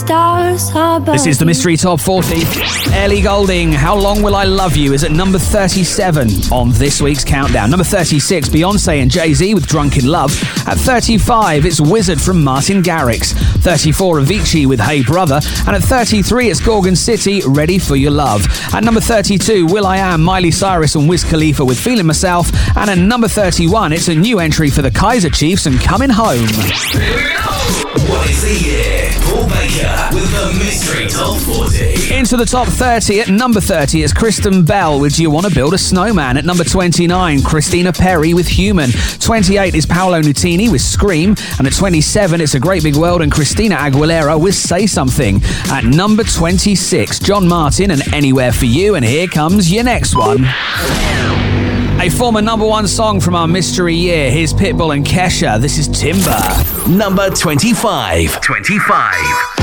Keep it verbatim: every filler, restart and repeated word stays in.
stars above. This is the Mystery Top forty. Ellie Goulding, How Long Will I Love You, is at number thirty-seven on this week's countdown. Number thirty-six, Beyonce and Jay-Z with Drunk in Love. At thirty-five, it's Wizard from Martin Garrix. thirty-four, Avicii with Hey Brother. And at thirty-three, it's Gorgon City, Ready for Your Love. At number thirty-two, will.i.am, Miley Cyrus and Wiz Khalifa with Feeling Myself. And at number thirty-one, it's a new entry for the Kaiser Chiefs and Coming Home. Here we go! What is the year? Paul Baker with the Mystery Top forty. Into the top thirty. At number thirty, it's Kristen Bell with Do You Want to Build a Snowman? At number twenty-nine, Christina Perri with Human. twenty-eight is Paolo Nutini with Scream. And at twenty-seven, it's A Great Big World and Christina Aguilera with Say Something. At number twenty-six, John Martin and Anywhere for You. And here comes your next one. A former number one song from our mystery year. Here's Pitbull and Kesha. This is Timber. Number twenty-five. twenty-five.